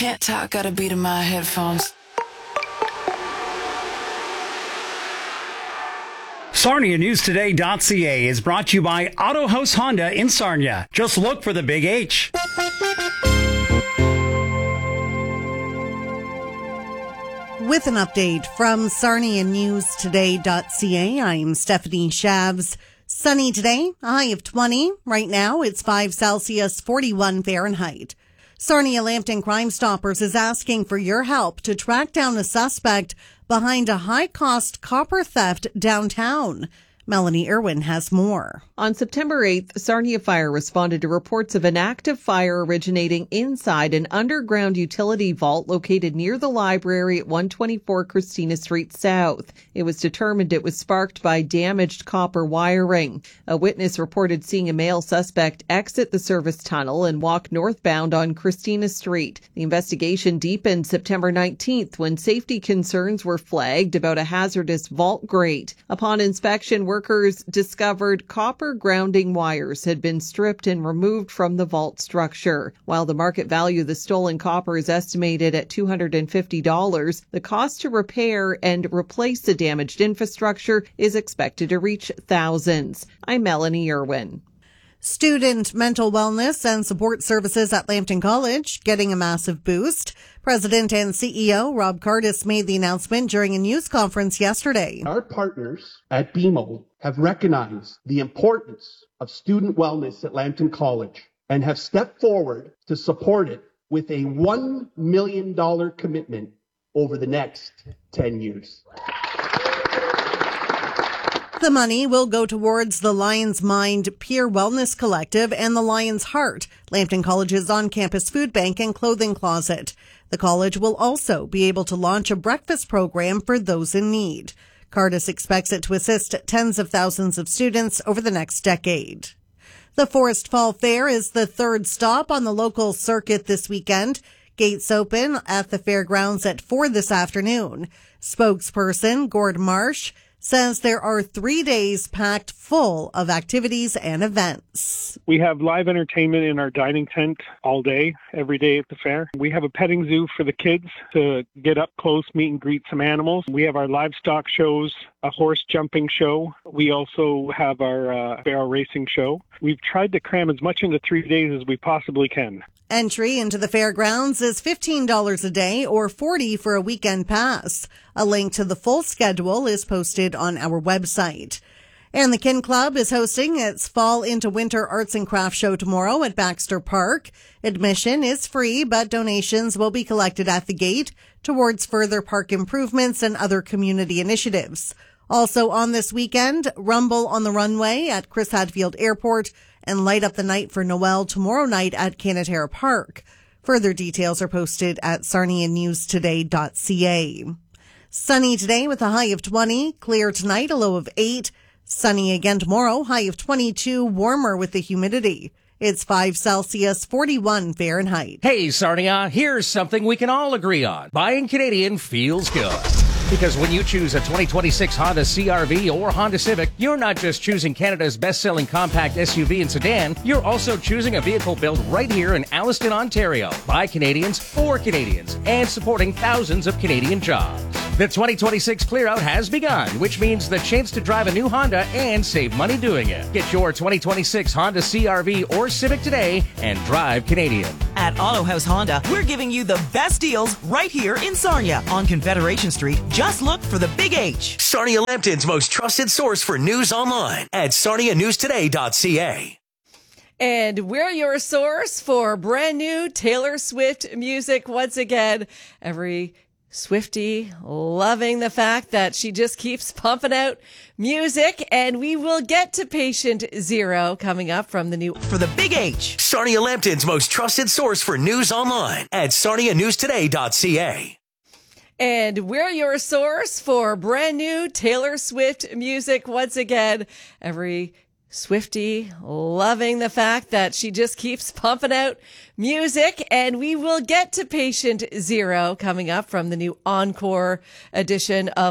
Can't talk, got a beat in my headphones. SarniaNewsToday.ca is brought to you by Auto House Honda in Sarnia. Just look for the big H. With an update from SarniaNewsToday.ca, I'm Stephanie Shabs. Sunny today, a high of 20. Right now, it's 5 Celsius, 41 Fahrenheit. Sarnia Lambton Crime Stoppers is asking for your help to track down a suspect behind a high-cost copper theft downtown. Melanie Irwin has more. On September 8th, Sarnia Fire responded to reports of an active fire originating inside an underground utility vault located near the library at 124 Christina Street South. It was determined it was sparked by damaged copper wiring. A witness reported seeing a male suspect exit the service tunnel and walk northbound on Christina Street. The investigation deepened September 19th when safety concerns were flagged about a hazardous vault grate. Upon inspection, workers discovered copper grounding wires had been stripped and removed from the vault structure. While the market value of the stolen copper is estimated at $250, the cost to repair and replace the damaged infrastructure is expected to reach thousands. I'm Melanie Irwin. Student mental wellness and support services at Lambton College getting a massive boost. President and CEO Rob Cardis made the announcement during a news conference yesterday. Our partners at BMO have recognized the importance of student wellness at Lambton College and have stepped forward to support it with a $1 million commitment over the next 10 years. The money will go towards the Lion's Mind Peer Wellness Collective and the Lion's Heart, Lambton College's on-campus food bank and clothing closet. The college will also be able to launch a breakfast program for those in need. Cardis expects it to assist tens of thousands of students over the next decade. The Forest Fall Fair is the third stop on the local circuit this weekend. Gates open at the fairgrounds at 4 this afternoon. Spokesperson Gord Marsh says there are 3 days packed full of activities and events. We have live entertainment in our dining tent all day, every day at the fair. We have a petting zoo for the kids to get up close, meet and greet some animals. We have our livestock shows, a horse jumping show. We also have our barrel racing show. We've tried to cram as much into 3 days as we possibly can. Entry into the fairgrounds is $15 a day or $40 for a weekend pass. A link to the full schedule is posted on our website. And the Kin Club is hosting its Fall into Winter Arts and Crafts show tomorrow at Baxter Park. Admission is free, but donations will be collected at the gate towards further park improvements and other community initiatives. Also on this weekend, Rumble on the Runway at Chris Hadfield Airport and Light Up the Night for Noel tomorrow night at Canatera Park. Further details are posted at SarniaNewsToday.ca. Sunny today with a high of 20. Clear tonight, a low of 8. Sunny again tomorrow, high of 22. Warmer with the humidity. It's 5 Celsius, 41 Fahrenheit. Hey, Sarnia, here's something we can all agree on. Buying Canadian feels good. Because when you choose a 2026 Honda CR-V or Honda Civic, you're not just choosing Canada's best-selling compact SUV and sedan, you're also choosing a vehicle built right here in Alliston, Ontario, by Canadians for Canadians, and supporting thousands of Canadian jobs. The 2026 clear-out has begun, which means the chance to drive a new Honda and save money doing it. Get your 2026 Honda CR-V or Civic today and drive Canadian. At Auto House Honda, we're giving you the best deals right here in Sarnia on Confederation Street. Just look for the Big H. Sarnia Lambton's most trusted source for news online at SarniaNewsToday.ca. And we're your source for brand new Taylor Swift music once again. Every Swiftie loving the fact that she just keeps pumping out music, and we will get to Patient Zero coming up from the new for the Big H. Sarnia Lambton's most trusted source for news online at SarniaNewsToday.ca. And we're your source for brand new Taylor Swift music once again. Every Swiftie loving the fact that she just keeps pumping out music, and we will get to Patient Zero coming up from the new Encore edition of